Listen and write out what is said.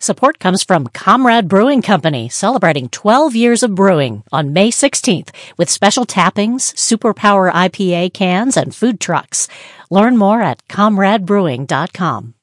Support comes from Comrade Brewing Company, celebrating 12 years of brewing on May 16th with special tappings, Superpower IPA cans, and food trucks. Learn more at comradebrewing.com.